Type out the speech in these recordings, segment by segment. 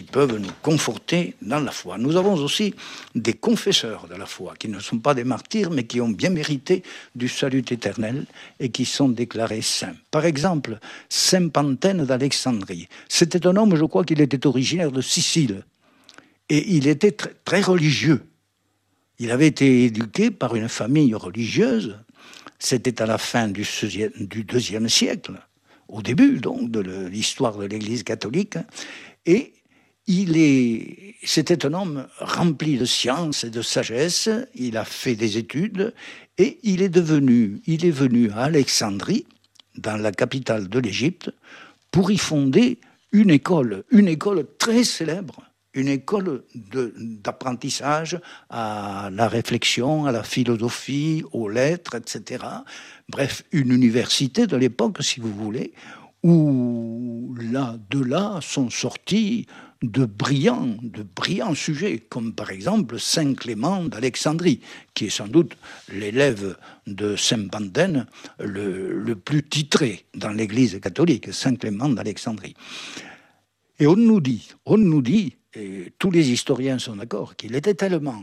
peuvent nous conforter dans la foi. Nous avons aussi des confesseurs de la foi, qui ne sont pas des martyrs, mais qui ont bien mérité du salut éternel et qui sont déclarés saints. Par exemple, Saint Panthène d'Alexandrie. C'était un homme, je crois qu'il était originaire de Sicile, et il était très religieux. Il avait été éduqué par une famille religieuse. C'était à la fin du IIe siècle, au début donc de l'histoire de l'Église catholique, et c'était un homme rempli de science et de sagesse. Il a fait des études et il est venu à Alexandrie, dans la capitale de l'Égypte, pour y fonder une école très célèbre, une école d'apprentissage à la réflexion, à la philosophie, aux lettres, etc. Bref, une université de l'époque, si vous voulez, où de là sont sortis de brillants sujets, comme par exemple Saint Clément d'Alexandrie, qui est sans doute l'élève de Saint Panthène le plus titré dans l'Église catholique, Saint Clément d'Alexandrie. Et on nous dit, et tous les historiens sont d'accord, qu'il était tellement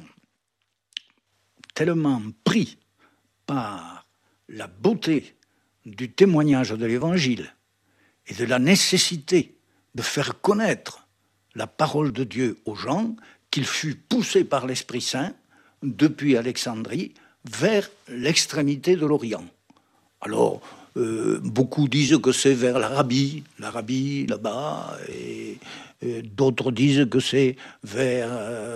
pris par la beauté du témoignage de l'Évangile et de la nécessité de faire connaître la parole de Dieu aux gens, qu'il fut poussé par l'Esprit Saint depuis Alexandrie vers l'extrémité de l'Orient. Alors, beaucoup disent que c'est vers l'Arabie là-bas, et d'autres disent que c'est vers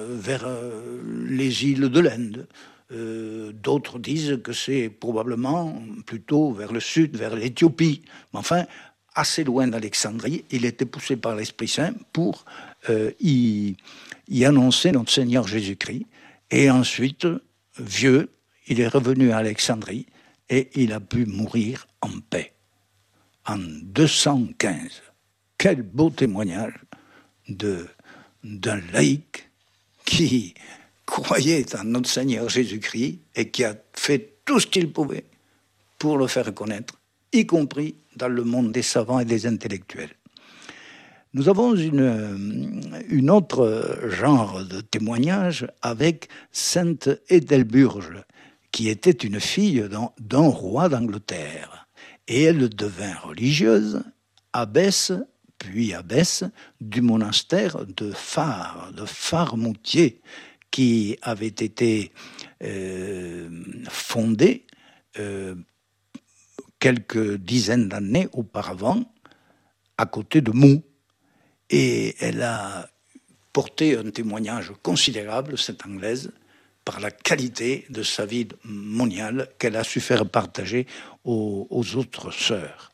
les îles de l'Inde. D'autres disent que c'est probablement plutôt vers le sud, vers l'Éthiopie. Mais enfin, assez loin d'Alexandrie, il était poussé par l'Esprit Saint pour y annoncer notre Seigneur Jésus-Christ. Et ensuite, vieux, il est revenu à Alexandrie et il a pu mourir en paix en 215. Quel beau témoignage d'un laïc qui croyait en notre Seigneur Jésus-Christ et qui a fait tout ce qu'il pouvait pour le faire connaître, y compris dans le monde des savants et des intellectuels. Nous avons une autre genre de témoignage avec Sainte Édelburge, qui était une fille d'un roi d'Angleterre. Et elle devint religieuse, abbesse, puis abbesse du monastère de Farmoutier, qui avait été fondé quelques dizaines d'années auparavant, à côté de Meaux. Et elle a porté un témoignage considérable, cette Anglaise, par la qualité de sa vie moniale qu'elle a su faire partager aux autres sœurs.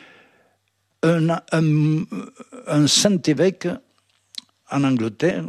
Un saint évêque en Angleterre,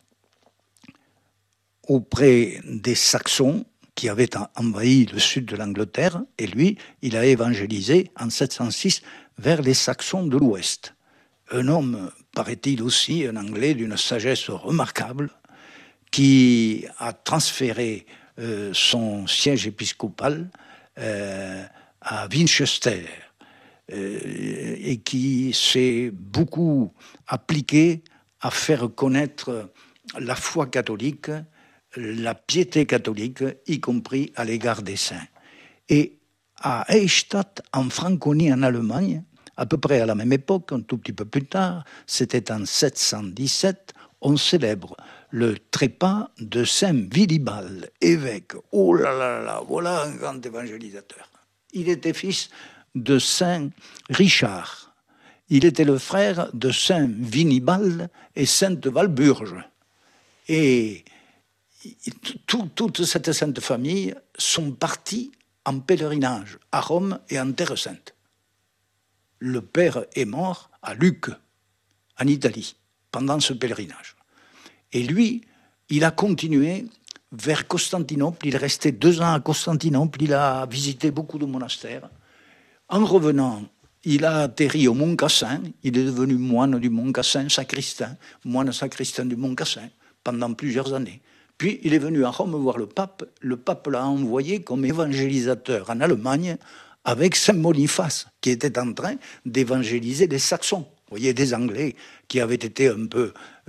auprès des Saxons qui avaient envahi le sud de l'Angleterre, et lui, il a évangélisé en 706 vers les Saxons de l'Ouest. Un homme, paraît-il aussi, un Anglais d'une sagesse remarquable, qui a transféré son siège épiscopal à Winchester et qui s'est beaucoup appliqué à faire connaître la foi catholique, la piété catholique, y compris à l'égard des saints. Et à Eichstätt, en Franconie, en Allemagne, à peu près à la même époque, un tout petit peu plus tard, c'était en 717, on célèbre le trépas de Saint Willibald, évêque. Oh là là là, voilà un grand évangélisateur. Il était fils de Saint Richard. Il était le frère de Saint Winibald et Sainte Walburge. Et toute cette sainte famille sont partis en pèlerinage à Rome et en Terre Sainte. Le père est mort à Lucque, en Italie, pendant ce pèlerinage. Et lui, il a continué vers Constantinople. Il est resté 2 ans à Constantinople. Il a visité beaucoup de monastères. En revenant, il a atterri au Mont Cassin. Il est devenu moine du Mont Cassin, sacristain, moine sacristain du Mont Cassin, pendant plusieurs années. Puis, il est venu à Rome voir le pape. Le pape l'a envoyé comme évangélisateur en Allemagne avec Saint Boniface, qui était en train d'évangéliser les Saxons. Vous voyez, des Anglais qui avaient été un peu